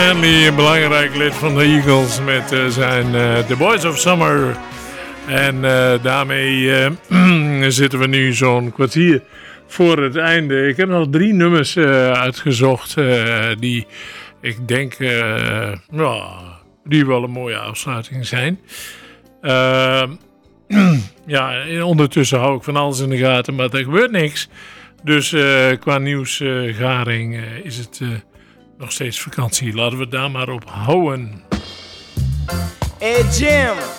Stanley, een belangrijk lid van de Eagles met zijn The Boys of Summer. En daarmee zitten we nu zo'n kwartier voor het einde. Ik heb nog 3 nummers uitgezocht die ik denk die wel een mooie afsluiting zijn. Ja, ondertussen hou ik van alles in de gaten, maar er gebeurt niks. Dus qua nieuwsgaring is het nog steeds vakantie. Laten we het daar maar op houden. Hey Jim,